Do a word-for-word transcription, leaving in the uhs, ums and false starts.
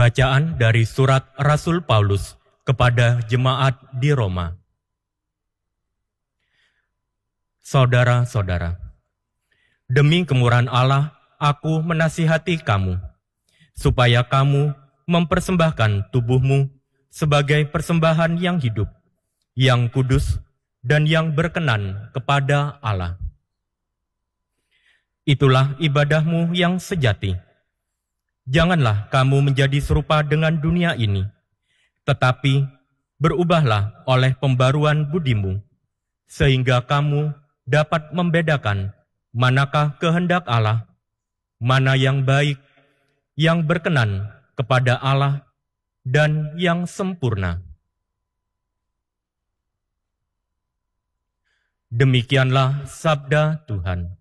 Bacaan dari surat Rasul Paulus kepada jemaat di Roma. Saudara-saudara, demi kemurahan Allah, aku menasihati kamu, supaya kamu mempersembahkan tubuhmu sebagai persembahan yang hidup, yang kudus, dan yang berkenan kepada Allah. Itulah ibadahmu yang sejati. Janganlah kamu menjadi serupa dengan dunia ini, tetapi berubahlah oleh pembaruan budimu, sehingga kamu dapat membedakan manakah kehendak Allah, mana yang baik, yang berkenan kepada Allah, dan yang sempurna. Demikianlah sabda Tuhan.